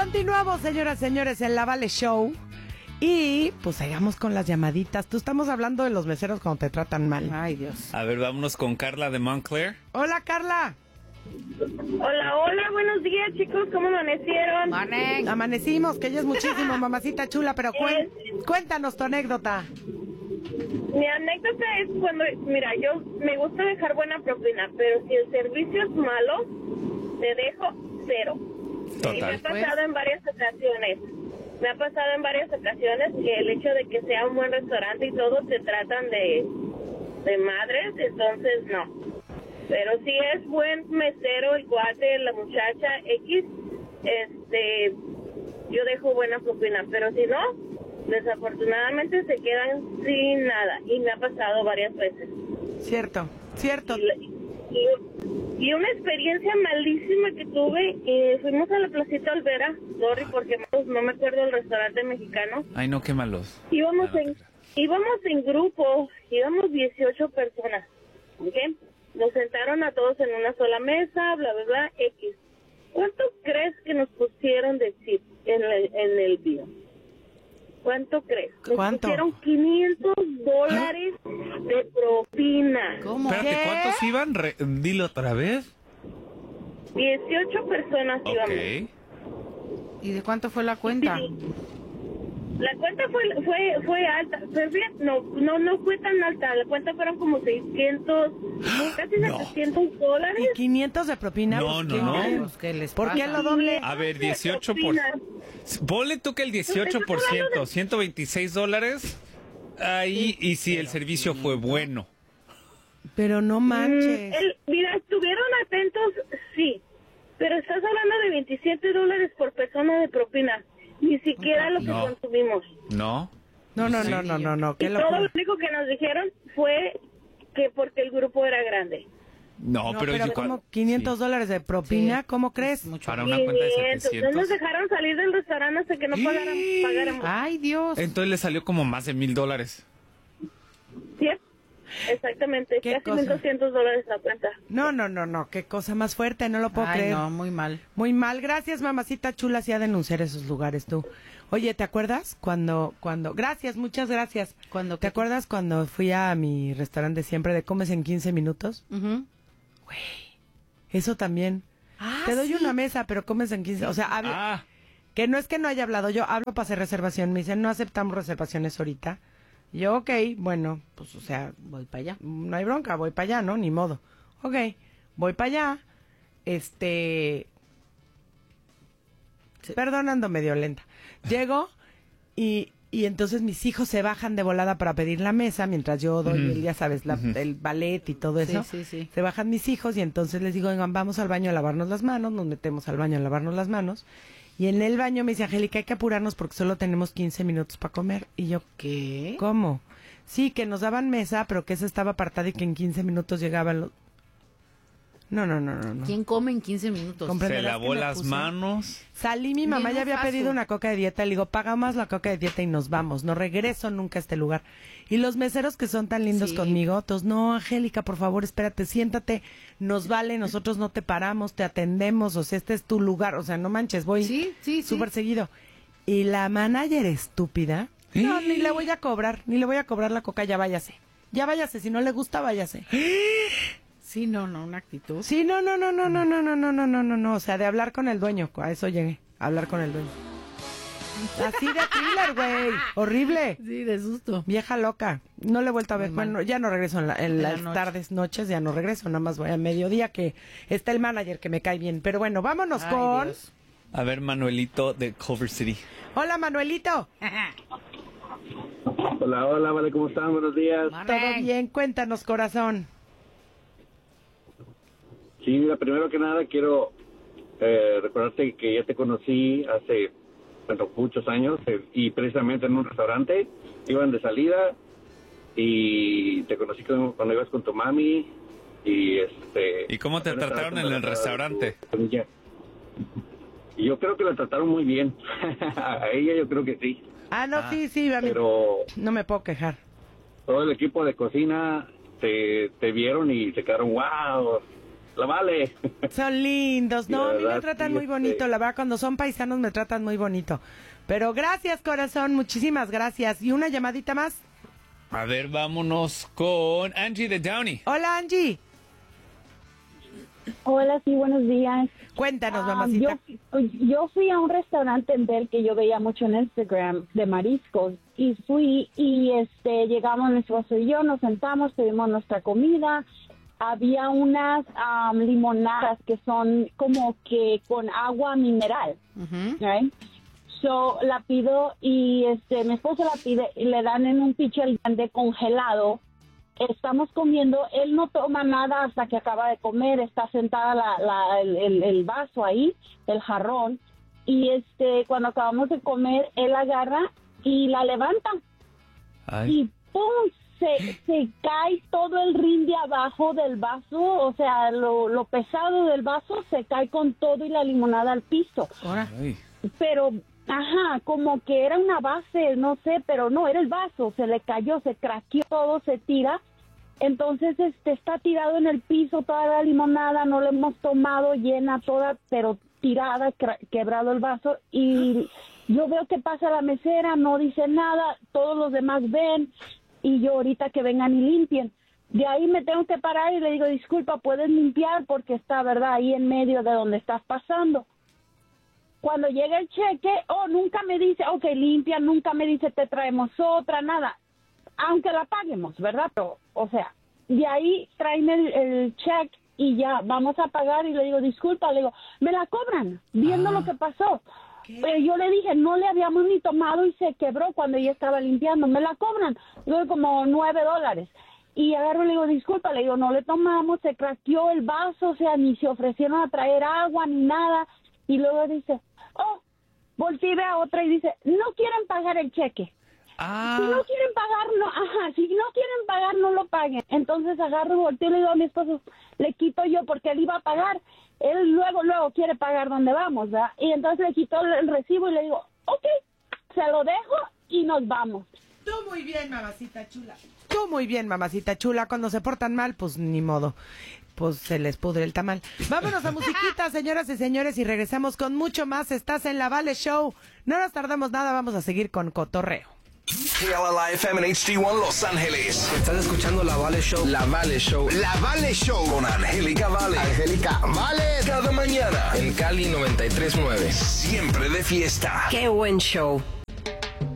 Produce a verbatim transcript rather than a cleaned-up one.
Continuamos, señoras y señores, en la Vale Show. Y pues sigamos con las llamaditas. Tú estamos hablando de los meseros cuando te tratan mal. Ay, Dios. A ver, vámonos con Carla de Montclair. Hola, Carla. Hola, hola, buenos días, chicos. ¿Cómo amanecieron? Manen. Amanecimos, que ella es muchísimo, mamacita chula, pero cuen- cuéntanos tu anécdota. Mi anécdota es cuando, mira, yo me gusta dejar buena propina, pero si el servicio es malo, te dejo cero. Total. Y me ha pasado en varias ocasiones. Me ha pasado en varias ocasiones que el hecho de que sea un buen restaurante y todo te tratan de, de madres, entonces no. Pero si es buen mesero, el cuate, la muchacha X, este, yo dejo buena propina, pero si no, desafortunadamente se quedan sin nada y me ha pasado varias veces. Cierto, cierto. Y, y, y una experiencia malísima que tuve, y fuimos a la Placita Olvera, sorry porque no me acuerdo del restaurante mexicano. Ay, no, qué malos. Íbamos Ah, en íbamos en grupo, íbamos dieciocho personas, ¿ok? Nos sentaron a todos en una sola mesa, bla, bla, bla, X. ¿Cuánto crees que nos pusieron de tip en el, en el bio? ¿Cuánto crees? Nos ¿Cuánto? pusieron quinientos dólares de propina. ¿Cómo? Espérate, ¿Qué? ¿cuántos iban? Re- dilo otra vez. dieciocho personas íbamos. Ok. ¿Y de cuánto fue la cuenta? Sí. La cuenta fue fue fue alta, pero fíjate, no no no fue tan alta, la cuenta fueron como seiscientos, casi No. setecientos dólares. ¿Y quinientos de propina? No, Pues, no, ¿qué no. creen? Pues, ¿qué les ¿Por qué pasa? lo doble? A ver, dieciocho por... Propina. Ponle tú que el dieciocho por ciento, ciento veintiséis dólares. Ahí, y si el servicio fue bueno. Pero no manches. Mm, el- mira, estuvieron atentos, sí, pero estás hablando de veintisiete dólares por persona de propina, ni siquiera lo que No. consumimos. ¿No? No, no, Sí. no, no, no, no. Y Qué todo lo locura. único que nos dijeron fue que porque el grupo era grande. No, No, pero, pero yo- como quinientos dólares de propina, Sí. ¿cómo crees? Mucho. Para una cuenta de quinientos, no setecientos. nos dejaron salir del restaurante hasta que no pagaran, pagáramos. Ay, Dios. Entonces le salió como más de mil dólares. ¿Sí? Exactamente, ¿Qué casi cosa? mil doscientos dólares la cuenta. No, no, no, no. Qué cosa más fuerte, no lo puedo Ay, creer. no, muy mal. Muy mal. Gracias, mamacita chula, sí a denunciar esos lugares tú. Oye, ¿te acuerdas cuando, cuando, gracias, muchas gracias. ¿Cuándo ¿Te qué? acuerdas cuando fui a mi restaurante siempre de comes en quince minutos? Ujú. Eso también. Ah, Te doy sí. una mesa, pero comes en quince. O sea, habla, Ah, que no es que no haya hablado. Yo hablo para hacer reservación. Me dicen, no aceptamos reservaciones ahorita. Y yo, ok, bueno, pues, o sea, Voy para allá. no hay bronca, voy para allá, ¿no? Ni modo. Ok, voy para allá. Este. Sí. Perdonando medio lenta. Llego y, y entonces mis hijos se bajan de volada para pedir la mesa mientras yo doy, Ujú. el, ya sabes, la- Ujú. el ballet y todo Sí, eso. sí, sí. Se bajan mis hijos y entonces les digo, vengan, vamos al baño a lavarnos las manos. Nos metemos al baño a lavarnos las manos. Y en el baño me dice, Angélica, hay que apurarnos porque solo tenemos quince minutos para comer. Y yo, ¿Qué? ¿cómo? Sí, que nos daban mesa, pero que esa estaba apartada y que en quince minutos llegaban los... No, no, no, no, no. ¿Quién come en quince minutos? Compre- se Comprenderás lavó que me las puse- manos. Salí, mi mamá Bien ya había ofazo. pedido una coca de dieta. Le digo, paga más la coca de dieta y nos vamos. No regreso nunca a este lugar. Y los meseros que son tan lindos Sí. conmigo, todos, no, Angélica, por favor, espérate, siéntate. Nos vale, nosotros no te paramos, te atendemos. O sea, este es tu lugar. O sea, no manches, voy Sí, sí, sí. súper seguido. Y la manager estúpida, no, ni le voy a cobrar, ni le voy a cobrar la coca, ya váyase. Ya váyase, si no le gusta, váyase. Sí, no, no, una actitud. Sí, no, no, no, no, no, no, no, no, no, no, no, no, o sea, de hablar con el dueño, a eso llegué, a hablar con el dueño. Así de thriller, güey, horrible, Sí, de susto. vieja loca, no le he vuelto a ver, Muy mal. bueno, ya no regreso en, la- en En la las noche. tardes, noches, ya no regreso, nada más voy a mediodía que está el manager que me cae bien, pero bueno, vámonos Ay, con... Dios. A ver, Manuelito de Culver City. Hola, Manuelito, Hola, hola, vale, ¿cómo están? Buenos días. todo bien, cuéntanos, corazón. Sí, mira, primero que nada quiero eh, recordarte que ya te conocí hace, bueno, muchos años eh, y precisamente en un restaurante, iban de salida y te conocí cuando, cuando ibas con tu mami y este... ¿Y cómo te apenas trataron estaba en el restaurante? con ella. Y yo creo que la trataron muy bien. A ella yo creo que sí. Ah, no, Ah, sí, sí, a mí Pero no me puedo quejar. todo el equipo de cocina te, te vieron y se quedaron, wow, La Vale. Son lindos, no, La a mí me verdad, tratan sí, muy bonito, este- la verdad, cuando son paisanos me tratan muy bonito. Pero gracias, corazón, muchísimas gracias. ¿Y una llamadita más? A ver, vámonos con Angie de Downey. Hola, Angie. Hola, sí, buenos días. Cuéntanos, Ah, mamacita. yo, yo fui a un restaurante en Bell que yo veía mucho en Instagram de mariscos y fui y este llegamos mi esposo y yo, nos sentamos, pedimos nuestra comida. Había unas um, limonadas que son como que con agua mineral, right? So la pido y este mi esposo la pide y le dan en un pitcher grande congelado. Estamos comiendo, él no toma nada hasta que acaba de comer, está sentada la, la, el, el, el vaso ahí, el jarrón, y este cuando acabamos de comer, él agarra y la levanta, Ay. y ¡pum! Se, se cae todo el rin de abajo del vaso, o sea, lo, lo pesado del vaso se cae con todo y la limonada al piso. Ahora. Ay. Pero, ajá, como que era una base, no sé, pero no, era el vaso, se le cayó, se craqueó todo, se tira. Entonces, este, está tirado en el piso toda la limonada, no la hemos tomado llena toda, pero tirada, cra- quebrado el vaso. Y yo veo que pasa la mesera, no dice nada, todos los demás ven, y yo ahorita que vengan y limpien. De ahí me tengo que parar y le digo, disculpa, ¿puedes limpiar? Porque está, ¿verdad?, ahí en medio de donde estás pasando. Cuando llega el cheque, oh, nunca me dice, ok, limpia, nunca me dice, te traemos otra, nada. Aunque la paguemos, ¿verdad? Pero, o sea, de ahí traen el, el cheque y ya vamos a pagar y le digo, disculpa, le digo, me la cobran, viendo Ah. lo que pasó. Pero yo le dije, no le habíamos ni tomado y se quebró cuando ella estaba limpiando, me la cobran. Luego como nueve dólares. Y agarro y le digo, disculpa, le digo, no le tomamos, se craqueó el vaso, o sea, ni se ofrecieron a traer agua ni nada. Y luego dice, oh, volteé a otra y dice, no quieren pagar el cheque. Ah. Si no quieren pagar, no, ajá, si no quieren pagar, no lo paguen. Entonces agarro y volteo y le digo a mi esposo, le quito yo porque él iba a pagar. Él luego, luego quiere pagar donde vamos, ¿verdad? Y entonces le quito el, el recibo y le digo, ok, se lo dejo y nos vamos. Tú muy bien, mamacita chula. Tú muy bien, mamacita chula. Cuando se portan mal, pues ni modo. Pues se les pudre el tamal. Vámonos a musiquita, señoras y señores, y regresamos con mucho más. Estás en La Vale Show. No nos tardamos nada, vamos a seguir con cotorreo. K L L I F M en H D uno Los Ángeles. Estás escuchando La Vale Show. La Vale Show. La Vale Show con Angélica Vale. Angélica Vale. Cada mañana En Cali noventa y tres punto nueve. siempre de fiesta. Qué buen show.